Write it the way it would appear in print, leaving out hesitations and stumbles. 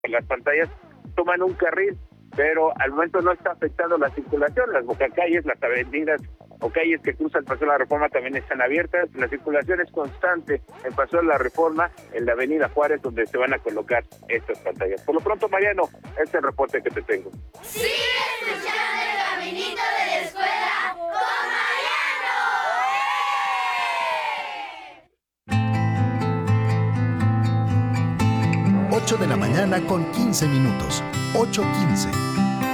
las pantallas toman un carril, pero al momento no está afectando la circulación. Las bocacalles, las avenidas o calles que cruzan el Paseo de la Reforma también están abiertas. La circulación es constante en Paseo de la Reforma, en la avenida Juárez, donde se van a colocar estas pantallas. Por lo pronto, Mariano, este es el reporte que te tengo. Sigue escuchando el caminito de la escuela con Mariano. 8 de la mañana con 15 minutos. 8:15.